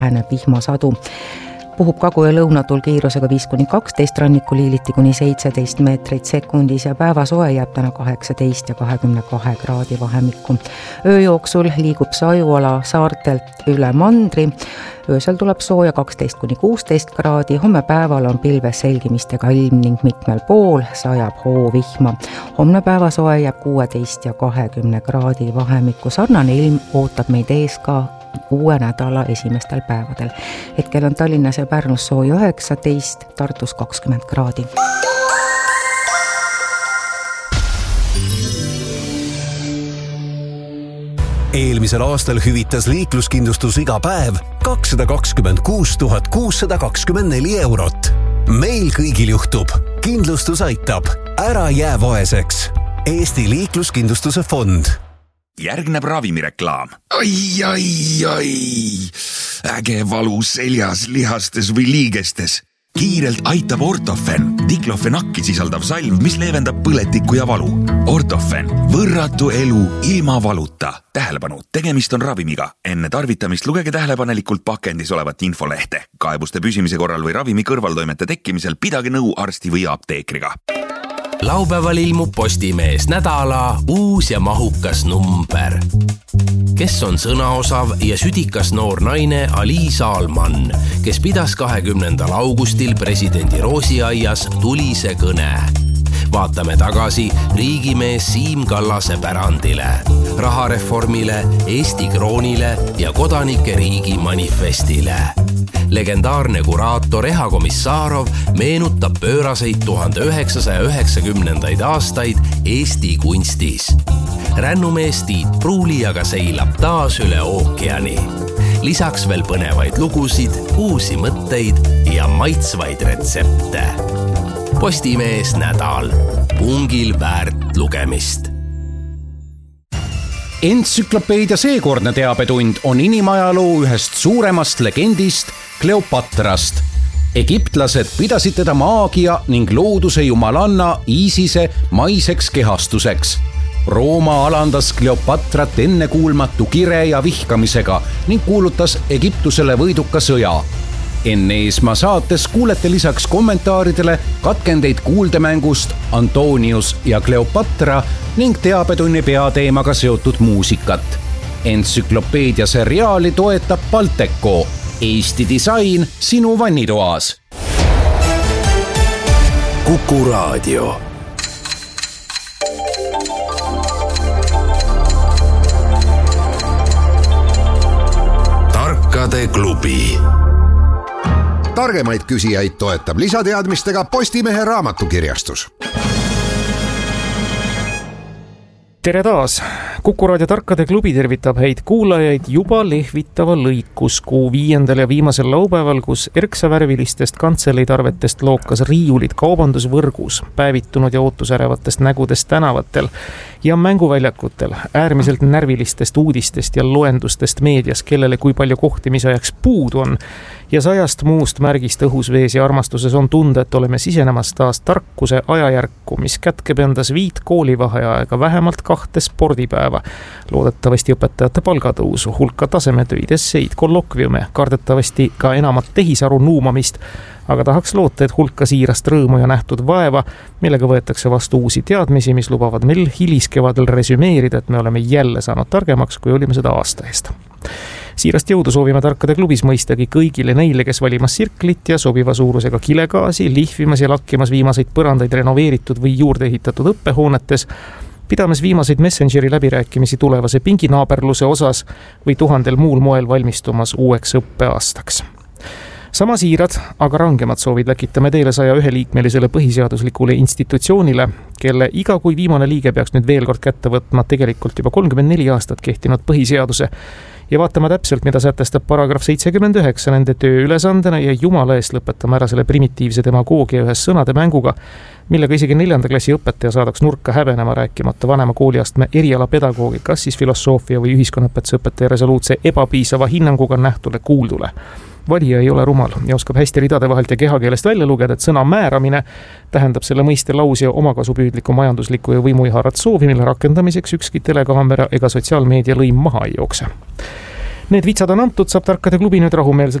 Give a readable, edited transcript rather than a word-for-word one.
läheneb vihmasadu. Puhub kagu- ja lõunatuul kiirusega 5-12, rannikul hiiliti kuni 17 meetrit sekundis ja päevasoe jääb täna 18 ja 22 kraadi vahemikku. Öö jooksul liigub sajuala saartelt üle mandri. Öösel tuleb sooja 12-16 kraadi, homme päeval on pilves selgimistega ilm ning mitmel pool sajab hoovihma. Homne päevasoe jääb 16 ja 20 kraadi vahemikku. Sarnane ilm ootab meid ees ka uue nädala esimestel päevadel. Hetkel on Tallinnas ja Pärnus sooja 19, Tartus 20 kraadi. Eelmisel aastal hüvitas liikluskindlustus iga päev 226 624 eurot. Meil kõigil juhtub. Kindlustus aitab. Ära jää vaeseks. Eesti liikluskindlustuse fond. Järgneb ravimireklaam. Ai. Äge valu seljas, lihastes või liigestes. Kiirelt aitab Ortofen, diklofenakki sisaldav salv, mis leevendab põletikku ja valu. Ortofen, võrratu elu ilma valuta. Tähelepanu, tegemist on ravimiga. Enne tarvitamist lugege tähelepanelikult pakendis olevat infolehte. Kaebuste püsimise korral või ravimi kõrvaltoimete tekkimisel pidage nõu arsti või apteekriga. Laupäeval ilmub Postimees nädala uus ja mahukas number. Kes on sõnaosav ja südikas noor naine Ali Salman, kes pidas 20. augustil presidendi Roosiaias tulise kõne. Vaatame tagasi riigimees Siim Kallase pärandile, rahareformile, Eesti kroonile ja kodanike riigi manifestile. Legendaarne kuraator Eha Komissarov meenutab pööraseid 1990. aastaid Eesti kunstis. Rännumees Tiit Pruuli aga seilab taas üle ookeani. Lisaks veel põnevaid lugusid, uusi mõtteid ja maitsvaid retsepte. Postimees nädal. Pungil väärt lugemist. Entsüklopeedia seekordne teabetund on inimajaloo ühest suuremast legendist Kleopatrast. Egiptlased pidasid teda maagia ning looduse jumalanna Iisise maiseks kehastuseks. Rooma alandas Kleopatrat ennekuulmatu kire ja vihkamisega ning kuulutas Egiptusele võiduka sõja. Enne Eesmaa saates kuulete lisaks kommentaaridele katkendeid kuuldemängust Antonius ja Kleopatra ning teabetunni peateemaga seotud muusikat. Entsüklopeedia seriaali toetab Balteco. Eesti disain sinu vannitoas. Kuku Raadio. Tarkade klubi. Targemaid küsijaid toetab lisateadmistega Postimehe raamatukirjastus. Tere taas! Kuku Raadio Tarkade klubi tervitab häid kuulajaid juba lehvitava lõikuskuu 5. ja viimasel laupäeval, kus erksavärvilistest kantselitarvetest lookas riiulid kaubandusvõrgus, päevitunud ja ootusärevatest nägudest tänavatel ja mänguväljakutel, äärmiselt närvilistest uudistest ja loendustest meedias, kellele kui palju kohti, mis ajaks puudu on, ja 100 muust märgist õhus, vees ja armastuses on tunda, et oleme sisenemas taas tarkuse ajajärku, mis kätkeb endas 5 koolivaheaega, vähemalt 2 spordipäeva, loodetavasti õpetajate palgatõusu, hulka tasemetöid, esseid, kollokviume, kardetavasti ka enamat tehisaru nuumamist, aga tahaks loota, et hulka siirast rõõmu ja nähtud vaeva, millega võetakse vastu uusi teadmisi, mis lubavad meil hiliskevadel resümeerida, et me oleme jälle saanud targemaks, kui olime seda aasta eest. Siirast jõudu soovime Tarkade klubis mõistagi kõigile neile, kes valimas sirklit ja sobiva suurusega kilegaasi, lihvimas ja lakkimas viimaseid põrandaid renoveeritud või juurde ehitatud õppehoonetes, pidames viimaseid Messengeri läbirääkimisi tulevase pinginaaberluse osas või 1000 muul moel valmistumas uueks õppeaastaks. Sama siirad, aga rangemad soovid läkitame teile 101-liikmelisele põhiseaduslikule institutsioonile, kelle iga kui viimane liige peaks nüüd veel kord kätte võtma tegelikult juba 34 aastat kehtinud põhiseaduse ja vaatama täpselt, mida sätestab paragrahv 79 nende tööülesandena ja jumala eest lõpetame ära selle primitiivse demagoogia ühes sõnade mänguga, millega isegi 4. klassi õpetaja saadaks nurka häbenema, rääkimata vanema kooliastme erialapedagoogi, kas siis filosoofia või ühiskonnaõpetuse õpetaja resoluutse ebapiisava hinnanguga nähtule kuuldule. Valija ei ole rumal ja oskab hästi ridade vahelt ja kehakeelest välja lugeda, et sõna määramine tähendab selle mõiste lausja omakasupüüdliku majandusliku ja võimuiharat soovi, mille rakendamiseks ükski telekaamera ega sotsiaalmeedia lõim maha ei jookse. Need vitsad on antud, saab Tarkade klubi nüüd rahumeelselt